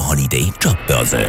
Radio Holiday Jobbörse.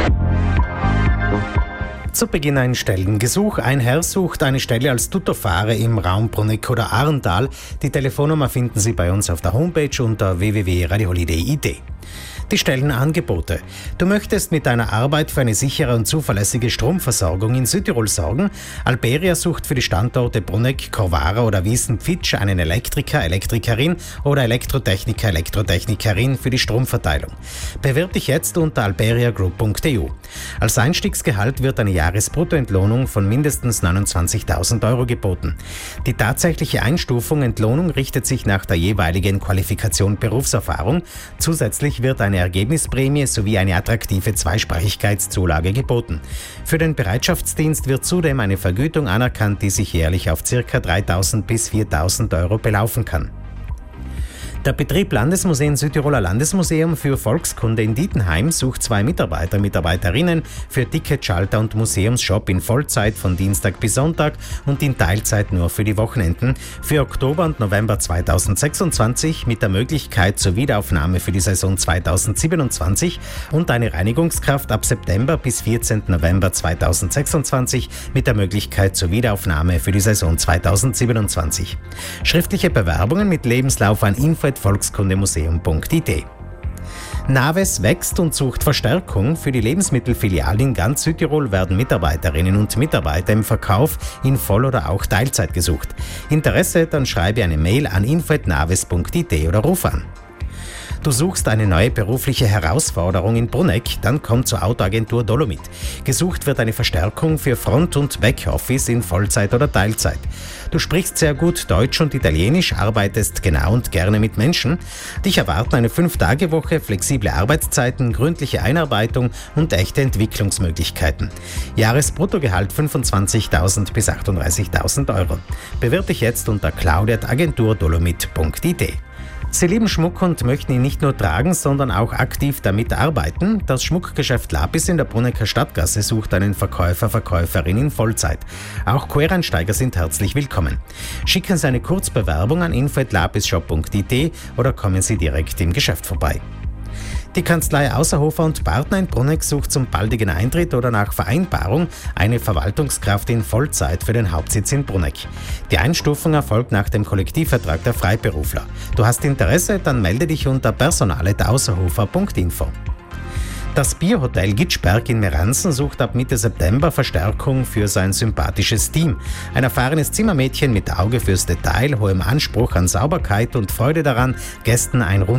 Zu Beginn ein Stellengesuch. Ein Herr sucht eine Stelle als Tutorfahrer im Raum Bruneck oder Arntal. Die Telefonnummer finden Sie bei uns auf der Homepage unter www.radioholiday.it. Die Stellenangebote. Du möchtest mit deiner Arbeit für eine sichere und zuverlässige Stromversorgung in Südtirol sorgen? Alberia sucht für die Standorte Bruneck, Corvara oder Wiesen-Pfitsch einen Elektriker, Elektrikerin oder Elektrotechniker, Elektrotechnikerin für die Stromverteilung. Bewirb dich jetzt unter alberiagroup.eu. Als Einstiegsgehalt wird eine Jahresbruttoentlohnung von mindestens 29.000 Euro geboten. Die tatsächliche Einstufung Entlohnung richtet sich nach der jeweiligen Qualifikation Berufserfahrung. Zusätzlich wird eine Ergebnisprämie sowie eine attraktive Zweisprachigkeitszulage geboten. Für den Bereitschaftsdienst wird zudem eine Vergütung anerkannt, die sich jährlich auf ca. 3.000 bis 4.000 Euro belaufen kann. Der Betrieb Landesmuseen Südtiroler Landesmuseum für Volkskunde in Dietenheim sucht 2 Mitarbeiter, Mitarbeiterinnen für Ticketschalter und Museumsshop in Vollzeit von Dienstag bis Sonntag und in Teilzeit nur für die Wochenenden für Oktober und November 2026 mit der Möglichkeit zur Wiederaufnahme für die Saison 2027 und eine Reinigungskraft ab September bis 14. November 2026 mit der Möglichkeit zur Wiederaufnahme für die Saison 2027. Schriftliche Bewerbungen mit Lebenslauf an info@volkskundemuseum.it. Naves wächst und sucht Verstärkung. Für die Lebensmittelfiliale in ganz Südtirol werden Mitarbeiterinnen und Mitarbeiter im Verkauf in Voll- oder auch Teilzeit gesucht. Interesse? Dann schreibe eine Mail an info@naves.it oder ruf an. Du suchst eine neue berufliche Herausforderung in Bruneck, dann komm zur Autoagentur Dolomit. Gesucht wird eine Verstärkung für Front- und Backoffice in Vollzeit oder Teilzeit. Du sprichst sehr gut Deutsch und Italienisch, arbeitest genau und gerne mit Menschen. Dich erwarten eine 5-Tage-Woche, flexible Arbeitszeiten, gründliche Einarbeitung und echte Entwicklungsmöglichkeiten. Jahresbruttogehalt 25.000 bis 38.000 Euro. Bewirb dich jetzt unter claudia@agenturdolomit.it. Sie lieben Schmuck und möchten ihn nicht nur tragen, sondern auch aktiv damit arbeiten. Das Schmuckgeschäft Lapis in der Brunecker Stadtgasse sucht einen Verkäufer, Verkäuferin in Vollzeit. Auch Quereinsteiger sind herzlich willkommen. Schicken Sie eine Kurzbewerbung an info@lapisshop.it oder kommen Sie direkt im Geschäft vorbei. Die Kanzlei Außerhofer und Partner in Bruneck sucht zum baldigen Eintritt oder nach Vereinbarung eine Verwaltungskraft in Vollzeit für den Hauptsitz in Bruneck. Die Einstufung erfolgt nach dem Kollektivvertrag der Freiberufler. Du hast Interesse? Dann melde dich unter personal@außerhofer.info. Das Bierhotel Gitschberg in Meransen sucht ab Mitte September Verstärkung für sein sympathisches Team. Ein erfahrenes Zimmermädchen mit Auge fürs Detail, hohem Anspruch an Sauberkeit und Freude daran, Gästen ein